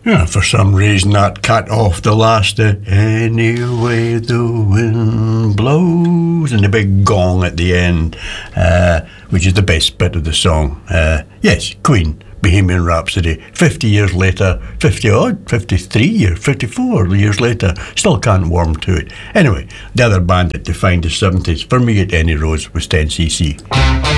Yeah, for some reason that cut off the last any way the wind blows and the big gong at the end, which is the best bit of the song. Yes, Queen, Bohemian Rhapsody. 50 years later, 53 years, 54 years later, still can't warm to it. Anyway, the other band that defined the 70s, for me at any rose, was 10cc.